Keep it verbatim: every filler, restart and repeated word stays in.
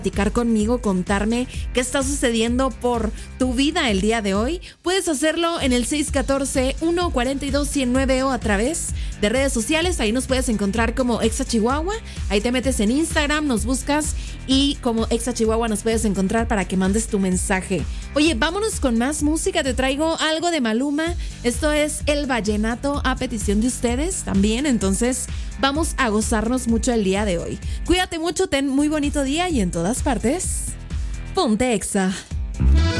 platicar conmigo, contarme qué está sucediendo por tu vida el día de hoy, puedes hacerlo en el seis uno cuatro, uno cuatro dos, uno cero nueve o a través de redes sociales. Ahí nos puedes encontrar como Exa Chihuahua. Ahí te metes en Instagram, nos buscas y como Exa Chihuahua nos puedes encontrar para que mandes tu mensaje. Oye, vámonos con más música. Te traigo algo de Maluma. Esto es el vallenato a petición de ustedes también. Entonces vamos a gozarnos mucho el día de hoy. Cuídate mucho, ten muy bonito día y en todas partes, ponte Exa.